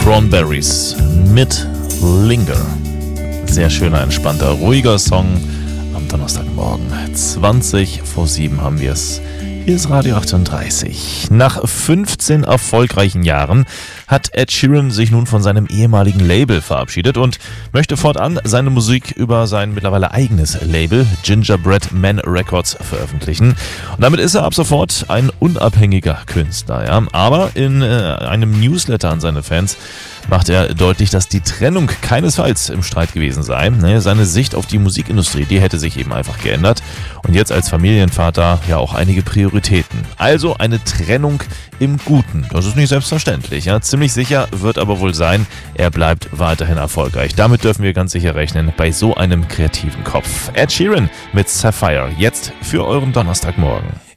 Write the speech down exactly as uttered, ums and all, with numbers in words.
Cranberries mit Linger. Sehr schöner, entspannter, ruhiger Song am Donnerstagmorgen. zwanzig vor sieben haben wir es. Hier ist Radio achtunddreißig. Nach fünfzehn erfolgreichen Jahren hat Ed Sheeran sich nun von seinem ehemaligen Label verabschiedet und möchte fortan seine Musik über sein mittlerweile eigenes Label Gingerbread Man Records veröffentlichen. Und damit ist er ab sofort ein unabhängiger Künstler. Ja? Aber in äh, einem Newsletter an seine Fans macht er deutlich, dass die Trennung keinesfalls im Streit gewesen sei. Seine Sicht auf die Musikindustrie, die hätte sich eben einfach geändert. Und jetzt als Familienvater ja auch einige Prioritäten. Also eine Trennung im Guten. Das ist nicht selbstverständlich. Ja? Ziemlich sicher wird aber wohl sein, er bleibt weiterhin erfolgreich. Damit dürfen wir ganz sicher rechnen bei so einem kreativen Kopf. Ed Sheeran mit Sapphire. Jetzt für euren Donnerstagmorgen.